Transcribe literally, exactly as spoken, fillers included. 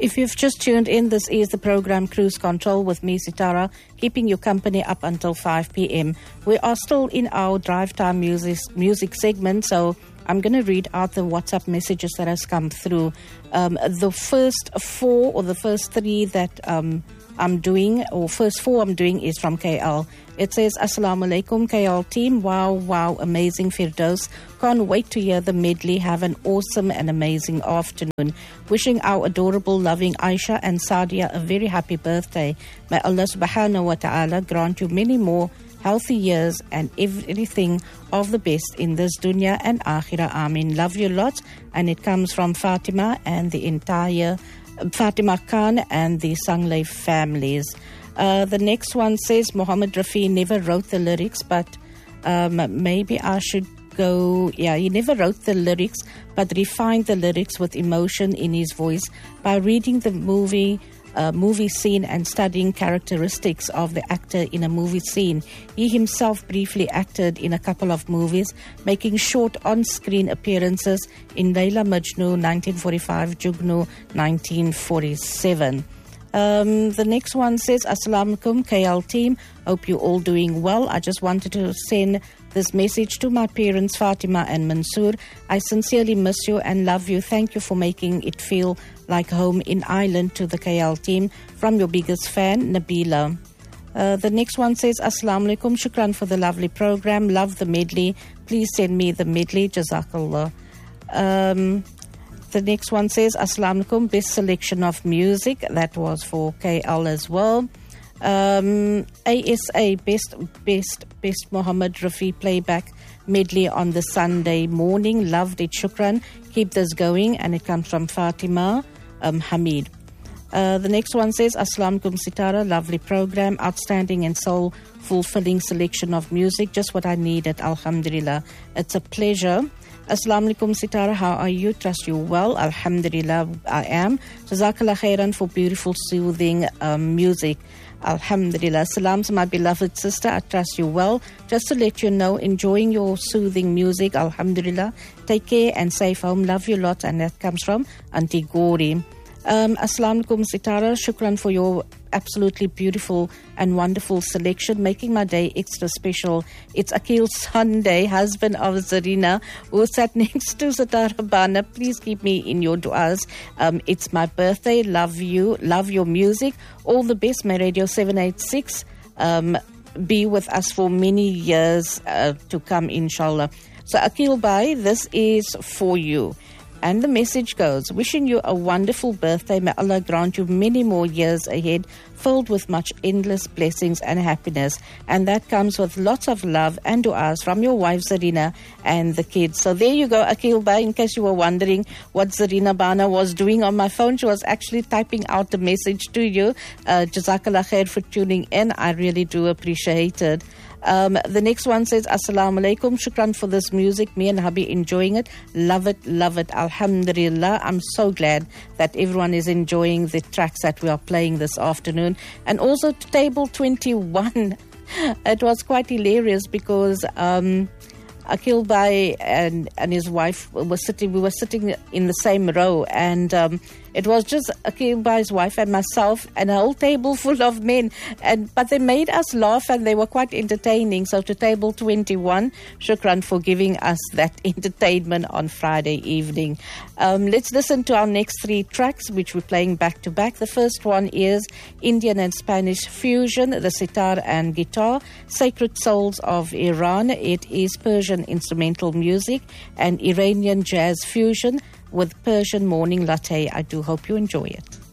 If you've just tuned in, this is the program Cruise Control with me, Sitara, keeping you company up until five p.m. We are still in our drive time music, music segment, so I'm going to read out the WhatsApp messages that has come through. Um, the first four or the first three that um, I'm doing, or first four I'm doing, is from K L. It says, Assalamu alaikum, K L team. Wow, wow, amazing Firdaus. Can't wait to hear the medley. Have an awesome and amazing afternoon. Wishing our adorable, loving Aisha and Sadia a very happy birthday. May Allah subhanahu wa ta'ala grant you many more healthy years and everything of the best in this dunya and akhirah. Amin. Love you lots. And it comes from Fatima and the entire Fatima Khan and the Sanglay families. Uh, the next one says, Muhammad Rafi never wrote the lyrics, but um, maybe I should go, yeah, he never wrote the lyrics, but refined the lyrics with emotion in his voice by reading the movie uh, movie scene and studying characteristics of the actor in a movie scene. He himself briefly acted in a couple of movies, making short on-screen appearances in Layla Majnun nineteen forty-five, Jugnu nineteen forty-seven. Um, the next one says, Assalamu alaikum, K L team. Hope you're all doing well. I just wanted to send this message to my parents, Fatima and Mansoor. I sincerely miss you and love you. Thank you for making it feel like home in Ireland. To the K L team, from your biggest fan, Nabila. Uh, the next one says, Assalamu alaikum, shukran for the lovely program. Love the medley. Please send me the medley. Jazakallah. Um... The next one says, Assalamu alaikum, best selection of music. That was for K L as well. Um, A S A, best, best, best Muhammad Rafi playback medley on the Sunday morning. Loved it, shukran. Keep this going. And it comes from Fatima um, Hamid. Uh, the next one says, Assalamu alaikum, Sitara, lovely program, outstanding and soul-fulfilling selection of music. Just what I needed, alhamdulillah. It's a pleasure. Assalamu alaikum, Sitara, how are you? Trust you well. Alhamdulillah, I am. Jazakallah khairan for beautiful, soothing um, music. Alhamdulillah. Salam to my beloved sister. I trust you well. Just to let you know, enjoying your soothing music. Alhamdulillah. Take care and safe home. Love you lot. And that comes from Auntie Gori. Um, Assalamu alaikum, Sitara. Shukran for your absolutely beautiful and wonderful selection, making my day extra special. It's Akil Sunday, husband of Zarina, who sat next to Sitara Bana. Please keep me in your du'as. Um, it's my birthday. Love you. Love your music. All the best. My Radio seven eighty-six um, be with us for many years uh, to come, inshallah. So Akil Bhai, this is for you. And the message goes, wishing you a wonderful birthday. May Allah grant you many more years ahead, filled with much endless blessings and happiness. And that comes with lots of love and du'as from your wife, Zarina, and the kids. So there you go, Akil Bhai, in case you were wondering what Zarina Bana was doing on my phone. She was actually typing out the message to you. Uh, Jazakallah khair for tuning in. I really do appreciate it. Um, the next one says, Assalamu alaikum, shukran for this music. Me and hubby enjoying it. Love it, love it. Alhamdulillah. I'm so glad that everyone is enjoying the tracks that we are playing this afternoon. And also to Table twenty-one. It was quite hilarious because um, Akil Bhai and, and his wife were sitting, we were sitting in the same row, and um, it was just Akil Bhai's wife and myself and a whole table full of men. And but they made us laugh and they were quite entertaining. So to Table twenty-one, shukran for giving us that entertainment on Friday evening. Um, let's listen to our next three tracks, which we're playing back to back. The first one is Indian and Spanish fusion, the sitar and guitar, Sacred Souls of Iran. It is Persian instrumental music and Iranian jazz fusion with Persian Morning Latte. I do hope you enjoy it.